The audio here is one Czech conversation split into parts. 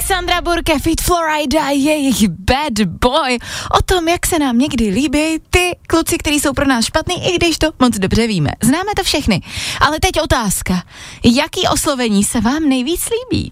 Alexandra Burke, feat. Florida, jejich Bad Boy. O tom, jak se nám někdy líbí ty kluci, kteří jsou pro nás špatný, i když to moc dobře víme. Známe to všechny. Ale teď otázka. Jaký oslovení se vám nejvíc líbí?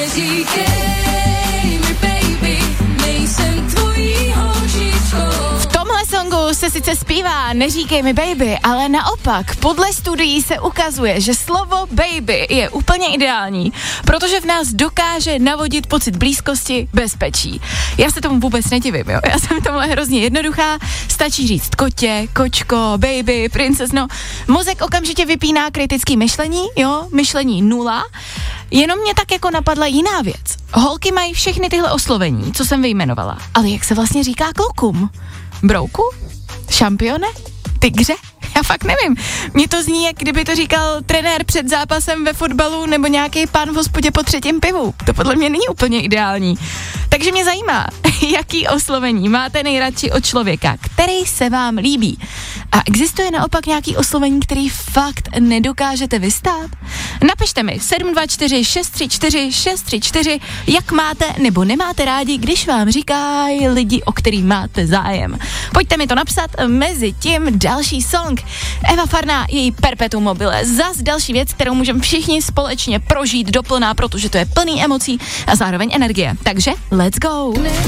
V tomhle songu se sice zpívá Neříkej mi baby, ale naopak podle studií se ukazuje, že slovo baby je úplně ideální, protože v nás dokáže navodit pocit blízkosti, bezpečí. Já se tomu vůbec nedivím, jo? Já jsem tomhle hrozně jednoduchá, stačí říct kotě, kočko, baby, princezno. Mozek okamžitě vypíná kritický myšlení, jo? Myšlení 0. Jenom mě tak jako napadla jiná věc. Holky mají všechny tyhle oslovení, co jsem vyjmenovala. Ale jak se vlastně říká klukům? Brouku? Šampione? Tygře? Já fakt nevím. Mně to zní, jak kdyby to říkal trenér před zápasem ve fotbalu nebo nějaký pán v hospodě po 3. pivu. To podle mě není úplně ideální. Takže mě zajímá, jaký oslovení máte nejradši od člověka, který se vám líbí. A existuje naopak nějaký oslovení, který fakt nedokážete vystát? Napište mi 724 634 634, jak máte nebo nemáte rádi, když vám říkají lidi, o který máte zájem. Pojďte mi to napsat, mezi tím další song. Eva Farná, její Perpetuum mobile. Zas další věc, kterou můžeme všichni společně prožít doplná, protože to je plný emocí a zároveň energie. Takže let's go!